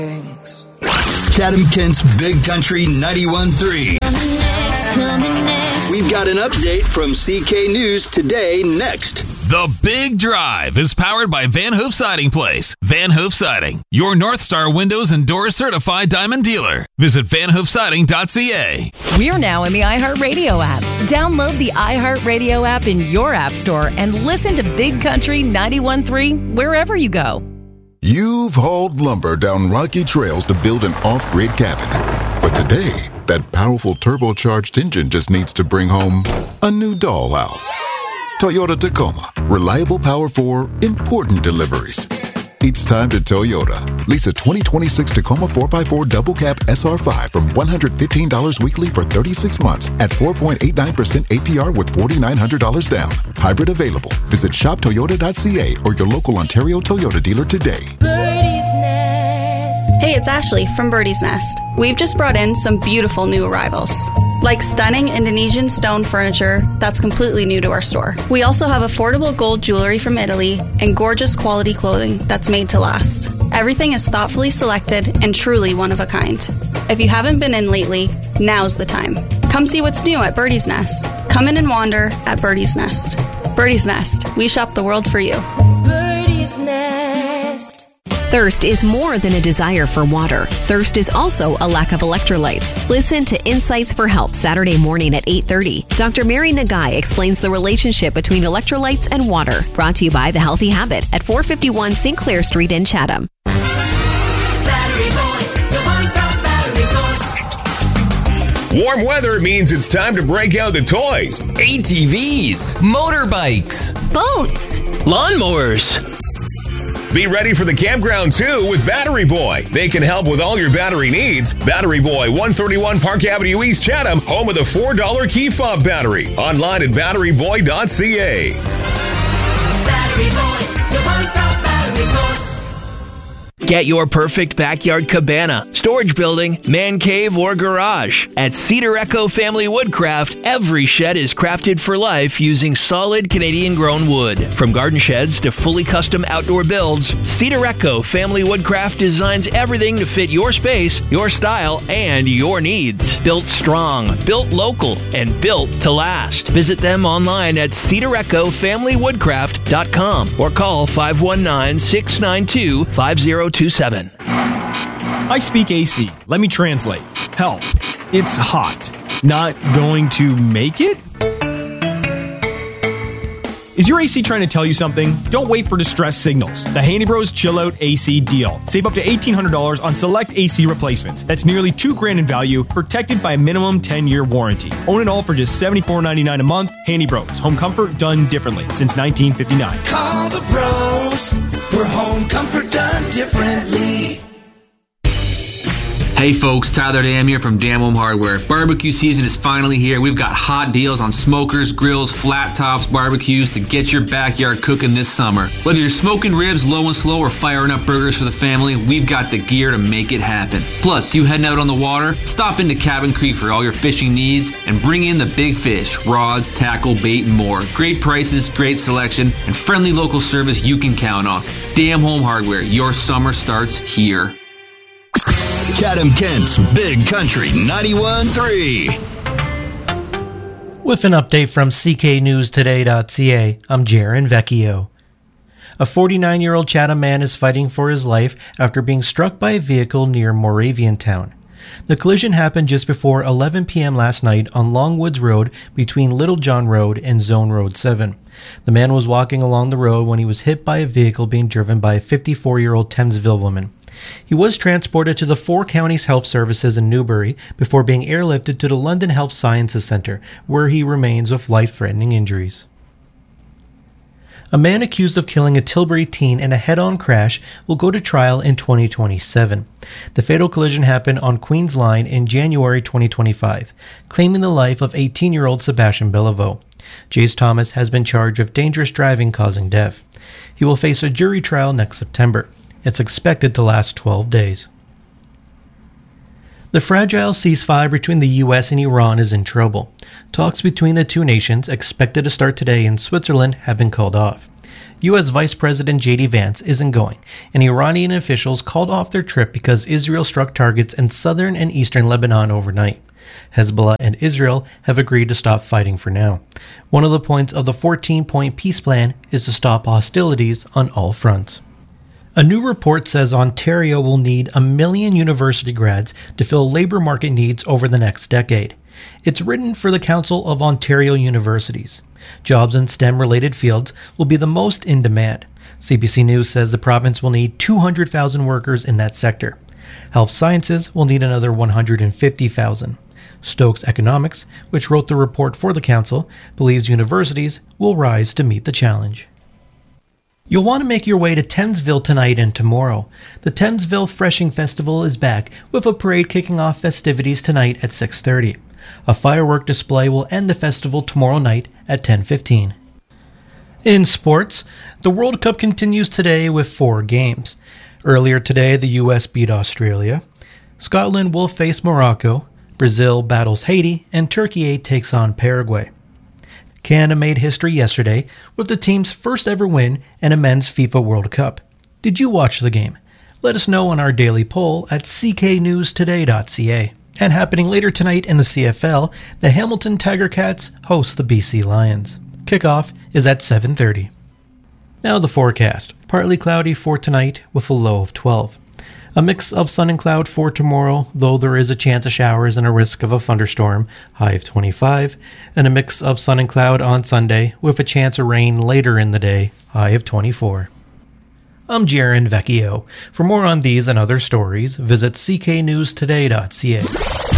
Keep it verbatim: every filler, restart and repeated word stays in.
Chatham-Kent's Big Country ninety-one point three. We've got an update from C K News Today next. The Big Drive is powered by Van Hoof Siding Place. Van Hoof Siding, your North Star Windows and Doors certified diamond dealer. Visit van hoof siding dot c a. We're now in the iHeartRadio app. Download the iHeartRadio app in your app store and listen to Big Country ninety-one point three wherever you go. You've hauled lumber down rocky trails to build an off-grid cabin. But today, that powerful turbocharged engine just needs to bring home a new dollhouse. Toyota Tacoma. Reliable power for important deliveries. It's time to Toyota. Lease a twenty twenty-six Tacoma four by four Double Cab S R five from one hundred fifteen dollars weekly for thirty-six months at four point eight nine percent A P R with four thousand nine hundred dollars down. Hybrid available. Visit shop toyota dot c a or your local Ontario Toyota dealer today. Birdie's Nest. Hey, it's Ashley from Birdie's Nest. We've just brought in some beautiful new arrivals, like stunning Indonesian stone furniture that's completely new to our store. We also have affordable gold jewelry from Italy and gorgeous quality clothing that's made to last. Everything is thoughtfully selected and truly one of a kind. If you haven't been in lately, now's the time. Come see what's new at Birdie's Nest. Come in and wander at Birdie's Nest. Birdie's Nest. We shop the world for you. Birdie's Nest. Thirst is more than a desire for water. Thirst is also a lack of electrolytes. Listen to Insights for Health Saturday morning at eight thirty. Doctor Mary Nagai explains the relationship between electrolytes and water. Brought to you by The Healthy Habit at four fifty-one Saint Clair Street in Chatham. Battery Boy, the one-stop battery source. Warm weather means it's time to break out the toys. A T Vs, motorbikes, boats, lawnmowers. Be ready for the campground, too, with Battery Boy. They can help with all your battery needs. Battery Boy, one thirty-one Park Avenue East, Chatham, home of the four dollar key fob battery. Online at battery boy dot c a. Battery Boy, the one-stop battery source. Get your perfect backyard cabana, storage building, man cave, or garage. At Cedar Echo Family Woodcraft, every shed is crafted for life using solid Canadian-grown wood. From garden sheds to fully custom outdoor builds, Cedar Echo Family Woodcraft designs everything to fit your space, your style, and your needs. Built strong, built local, and built to last. Visit them online at cedar echo family woodcraft dot com or call five one nine, six nine two, five zero two seven. I speak A C. Let me translate. Help. It's hot. Not going to make it? Is your A C trying to tell you something? Don't wait for distress signals. The Handy Bros Chill Out A C deal. Save up to eighteen hundred dollars on select A C replacements. That's nearly two grand in value, protected by a minimum ten-year warranty. Own it all for just seventy-four ninety-nine a month. Handy Bros. Home comfort done differently since nineteen fifty-nine. Call the pros. We're home comfort done differently. Hey folks, Tyler Dam here from Dam Home Hardware. Barbecue season is finally here. We've got hot deals on smokers, grills, flat tops, barbecues to get your backyard cooking this summer. Whether you're smoking ribs low and slow or firing up burgers for the family, we've got the gear to make it happen. Plus, you heading out on the water? Stop into Cabin Creek for all your fishing needs and bring in the big fish, rods, tackle, bait, and more. Great prices, great selection, and friendly local service you can count on. Dam Home Hardware, your summer starts here. Chatham-Kent's Big Country ninety-one point three. With an update from c k news today dot c a, I'm Jaron Vecchio. A forty-nine-year-old Chatham man is fighting for his life after being struck by a vehicle near Moraviantown. The collision happened just before eleven p.m. last night on Longwoods Road between Little John Road and Zone Road seven. The man was walking along the road when he was hit by a vehicle being driven by a fifty-four-year-old Thamesville woman. He was transported to the Four Counties Health Services in Newbury before being airlifted to the London Health Sciences Centre, where he remains with life-threatening injuries. A man accused of killing a Tilbury teen in a head-on crash will go to trial in twenty twenty-seven. The fatal collision happened on Queen's Line in January twenty twenty-five, claiming the life of eighteen-year-old Sebastian Beliveau. Jace Thomas has been charged with dangerous driving causing death. He will face a jury trial next September. It's expected to last twelve days. The fragile ceasefire between the U S and Iran is in trouble. Talks between the two nations, expected to start today in Switzerland, have been called off. U S Vice President J D Vance isn't going, and Iranian officials called off their trip because Israel struck targets in southern and eastern Lebanon overnight. Hezbollah and Israel have agreed to stop fighting for now. One of the points of the fourteen-point peace plan is to stop hostilities on all fronts. A new report says Ontario will need a million university grads to fill labor market needs over the next decade. It's written for the Council of Ontario Universities. Jobs in STEM-related fields will be the most in demand. C B C News says the province will need two hundred thousand workers in that sector. Health Sciences will need another one hundred fifty thousand. Stokes Economics, which wrote the report for the council, believes universities will rise to meet the challenge. You'll want to make your way to Thamesville tonight and tomorrow. The Thamesville Freshing Festival is back, with a parade kicking off festivities tonight at six thirty. A firework display will end the festival tomorrow night at ten fifteen. In sports, the World Cup continues today with four games. Earlier today, the U S beat Australia. Scotland will face Morocco. Brazil battles Haiti, and Turkey takes on Paraguay. Canada made history yesterday with the team's first ever win in a men's FIFA World Cup. Did you watch the game? Let us know on our daily poll at c k news today dot c a. And happening later tonight in the C F L, the Hamilton Tiger Cats host the B C Lions. Kickoff is at seven thirty. Now the forecast. Partly cloudy for tonight with a low of twelve. A mix of sun and cloud for tomorrow, though there is a chance of showers and a risk of a thunderstorm, high of twenty-five, and a mix of sun and cloud on Sunday with a chance of rain later in the day, high of twenty-four. I'm Jaron Vecchio. For more on these and other stories, visit c k news today dot c a.